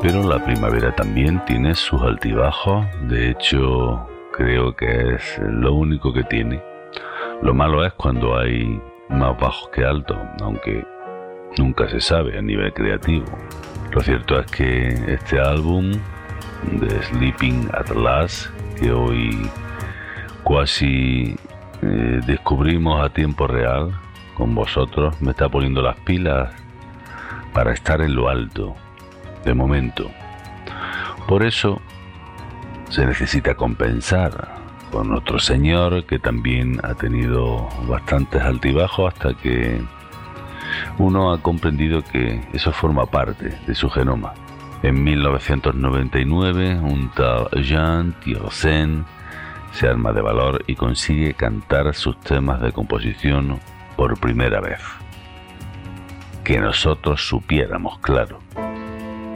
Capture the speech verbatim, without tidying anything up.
Pero la primavera también tiene sus altibajos. De hecho, creo que es lo único que tiene. Lo malo es cuando hay más bajos que altos, aunque nunca se sabe a nivel creativo. Lo cierto es que este álbum de Sleeping at Last, que hoy casi eh, descubrimos a tiempo real con vosotros, me está poniendo las pilas para estar en lo alto, de momento. Por eso se necesita compensar con otro señor que también ha tenido bastantes altibajos hasta que uno ha comprendido que eso forma parte de su genoma. En mil novecientos noventa y nueve, un tal Jean Tiersen se arma de valor y consigue cantar sus temas de composición por primera vez. Que nosotros supiéramos, claro.